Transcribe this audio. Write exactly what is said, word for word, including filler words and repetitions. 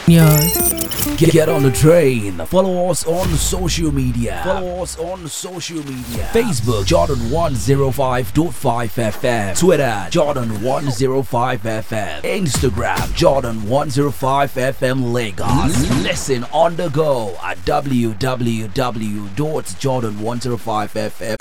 Yes. Get, get on the train. Follow us on social media. Follow us on social media. Facebook Jordan one oh five point five F M. Twitter Jordan one oh five F M. Instagram Jordan one oh five F M Lagos. Listen on the go at w w w dot jordan one oh five f m